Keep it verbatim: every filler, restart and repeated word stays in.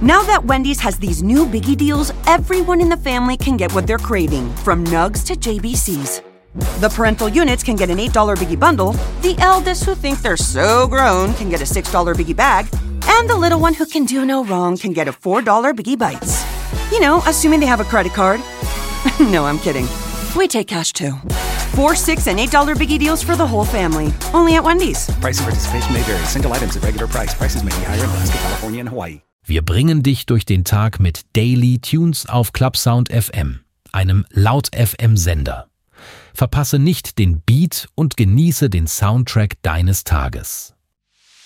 Now that Wendy's has these new biggie deals, everyone in the family can get what they're craving, from nugs to J B Cs. The parental units can get an eight dollar biggie bundle, the eldest who think they're so grown can get a six dollar biggie bag, and the little one who can do no wrong can get a four dollar biggie bites. You know, assuming they have a credit card. No, I'm kidding. We take cash too. Four, six, and eight dollar biggie deals for the whole family. Only at Wendy's. Price and participation may vary. Single items at regular price. Prices may be higher in Alaska, California, and Hawaii. Wir bringen dich durch den Tag mit Daily Tunes auf Clubsound F M, einem Laut-F M-Sender. Verpasse nicht den Beat und genieße den Soundtrack deines Tages.